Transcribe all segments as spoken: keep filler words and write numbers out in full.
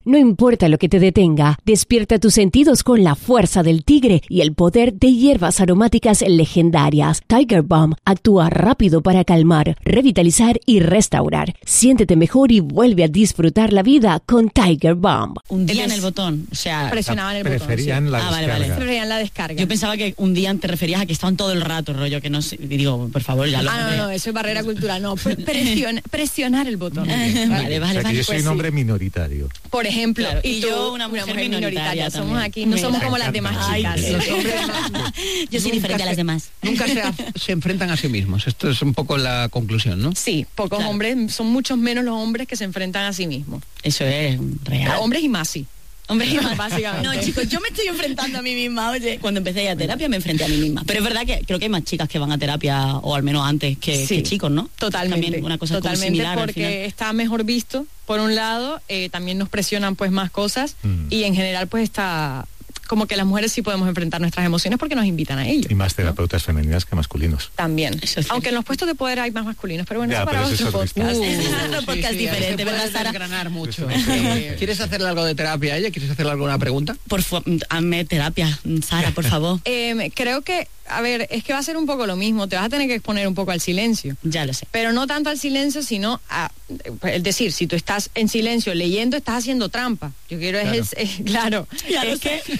No importa lo que te detenga, despierta tus sentidos con la fuerza del tigre y el poder de hierbas aromáticas legendarias. Tiger Balm actúa rápido para calmar, revitalizar y restaurar. Siéntete mejor y vuelve a disfrutar la vida con Tiger Balm. Un día en el botón, o sea... Presionaban el botón, Preferían sí. la Ah, vale, descarga. vale. Preferían la descarga. Yo pensaba que un día te referías a que estaban todo el rato, rollo, que no sé... y digo, por favor, ya lo... Ah, no, no, eso es barrera cultural, no. Pre- presiona- presionar el botón. Vale, vale, O sea, que vale. yo soy pues un hombre sí. minoritario. Por ejemplo, Claro, y, y tú, yo una mujer minoritaria Somos también. aquí, no Me somos como las encanta. demás Ay, chicas. qué- Los hombres Yo soy nunca diferente a las se- demás. Nunca se, af- se enfrentan a sí mismos. Esto es un poco la conclusión, ¿no? Sí, pocos Claro. hombres, son muchos menos los hombres que se enfrentan a sí mismos. Eso es real. Hombres y más sí. Hombre, Básicamente. No, chicos, yo me estoy enfrentando a mí misma, oye. Cuando empecé a ir a terapia me enfrenté a mí misma. Pero es verdad que creo que hay más chicas que van a terapia, o al menos antes, que, Sí, que chicos, ¿no? Totalmente. También una cosa como totalmente similar al porque final. está mejor visto, por un lado, eh, también nos presionan pues más cosas Mm. y en general pues está como que las mujeres sí podemos enfrentar nuestras emociones porque nos invitan a ello. Y más terapeutas femeninas que masculinos. También. Eso es Aunque en los puestos de poder hay más masculinos, pero bueno, Ya, eso para pero eso otro es otro podcast. Ese es otro Sí, podcast sí, diferente, ahí se ¿verdad, puede Sara? desgranar mucho. Sí, sí. Eh, ¿Quieres hacerle algo de terapia a ella? ¿Quieres hacerle alguna pregunta? Por favor, hazme terapia, Sara, por favor. Eh, creo que, a ver, es que va a ser un poco lo mismo, te vas a tener que exponer un poco al silencio. Ya lo sé. Pero no tanto al silencio, sino a, es decir, si tú estás en silencio leyendo, estás haciendo trampa. Yo quiero, Claro. es, el, es- claro, Ya lo es que sé.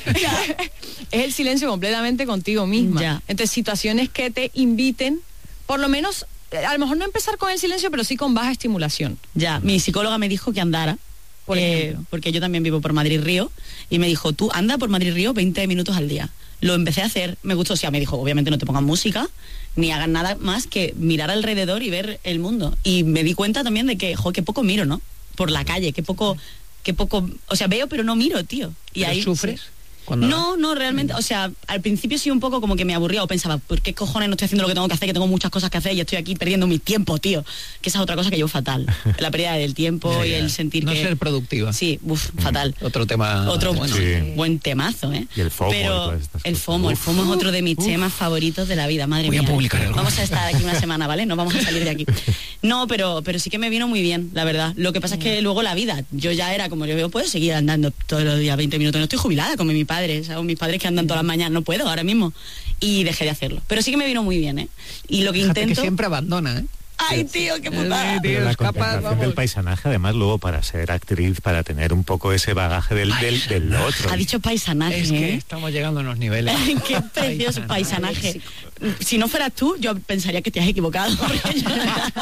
es el silencio completamente contigo misma. Ya. Entonces, situaciones que te inviten, por lo menos, eh, a lo mejor no empezar con el silencio, pero sí con baja estimulación. Ya, mi psicóloga me dijo que andara, Por eh, ejemplo. porque yo también vivo por Madrid-Río, y me dijo, tú anda por Madrid-Río veinte minutos al día. Lo empecé a hacer, me gustó, o sea, me dijo, obviamente no te pongas música, ni hagas nada más que mirar alrededor y ver el mundo. Y me di cuenta también de que, jo, qué poco miro, ¿no? Por la calle, qué poco, qué poco, o sea, veo pero no miro, tío. Y ¿Pero ahí sufres? sí. Cuando No, no, realmente, o sea, al principio sí un poco como que me aburría o pensaba, ¿por qué cojones no estoy haciendo lo que tengo que hacer? Que tengo muchas cosas que hacer y estoy aquí perdiendo mi tiempo, tío. Que esa es otra cosa que llevo fatal. La pérdida del tiempo Ya, y ya. el sentir no que... ser productiva. Sí, uff, fatal. Otro tema. Otro bueno. Sí. buen temazo, ¿eh? Y el FOMO y Pero todas estas el cosas. FOMO, el Uf. FOMO es otro de mis temas favoritos de la vida, madre Voy a mía. publicar algo. Vamos a estar aquí una semana, ¿vale? No vamos a salir de aquí. No, pero, pero sí que me vino muy bien, la verdad. Lo que pasa es que luego la vida, yo ya era como, yo veo, puedo seguir andando todos los días veinte minutos. No estoy jubilada como mi padre, ¿sabes? Mis padres que andan todas las mañanas, no puedo ahora mismo. Y dejé de hacerlo. Pero sí que me vino muy bien, ¿eh? Y lo que Fíjate intento... que siempre abandona, ¿eh? ¡Ay, tío, qué putada! Eh, Pero tío, la escapas, contemplación vamos. del paisanaje, además, luego para ser actriz, para tener un poco ese bagaje del, del, del otro. Ha dicho paisanaje, Es que ¿eh? estamos llegando a unos niveles. Qué precioso paisanaje. Si no fueras tú, yo pensaría que te has equivocado. porque yo-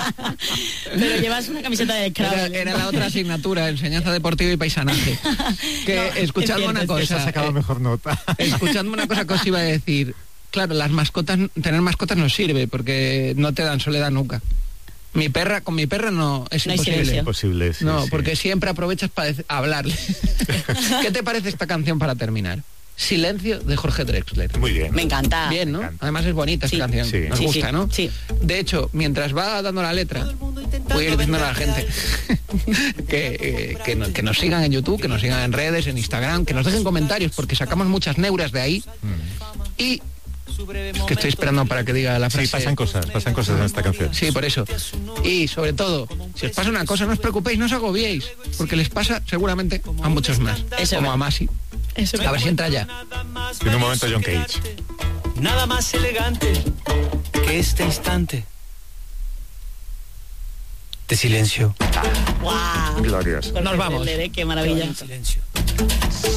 Pero llevas una camiseta de Era, Scrabble. era la otra asignatura, enseñanza deportiva y paisanaje. Que No, escuchadme es una cierto, es Esa cosa. sacaba eh, mejor nota. escuchadme una cosa que os iba a decir. Claro, las mascotas, tener mascotas no sirve porque no te dan soledad nunca. Mi perra, con mi perra no es No hay imposible. silencio. Imposible, sí, no, sí. porque siempre aprovechas para dec- hablarle. ¿Qué te parece esta canción para terminar? Silencio de Jorge Drexler. Muy bien. Me encanta. Bien, ¿no? Me encanta. Además es bonita Sí. esta canción. Sí. Nos Sí, gusta, sí, ¿no? sí. De hecho, mientras va dando la letra, voy a ir diciendo a la gente que, eh, que, no- que nos sigan en YouTube, que nos sigan en redes, en Instagram, que nos dejen comentarios porque sacamos muchas neuras de ahí. Y es que estoy esperando para que diga la frase. Sí, pasan cosas, pasan cosas en esta canción. Sí, por eso. Y sobre todo, si os pasa una cosa, no os preocupéis, no os agobiéis, porque les pasa seguramente a muchos más, Eso como es. a Masi. Eso A ver si entra ya. En un momento John Cage. Nada más elegante que este instante de silencio. ¡Guau! Glorious. Jorge Nos vamos. Drexler, ¿eh? Qué maravilla. Silencio.